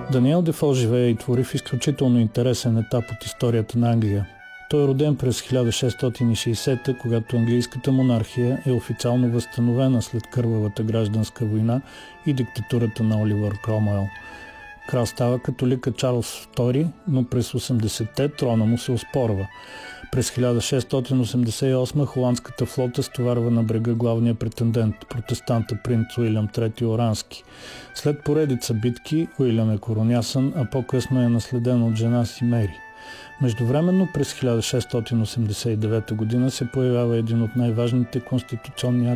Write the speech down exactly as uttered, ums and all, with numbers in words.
Даниел Дефо живее и твори в изключително интересен етап от историята на Англия. Той е роден през хиляда шестстотин и шейсета, когато английската монархия е официално възстановена след кървавата гражданска война и диктатурата на Оливър Кромуел. Крал става католика Чарлз втори, но през осемдесетте трона му се оспорва. През хиляда шестстотин осемдесет и осма холандската флота стоварва на брега главния претендент, протестанта принц Уилям трети Орански. След поредица битки Уилям е коронясан, а по-късно е наследен от жена си Мери. Междувременно през хиляда шестстотин осемдесет и девета година се появява един от най-важните конституционни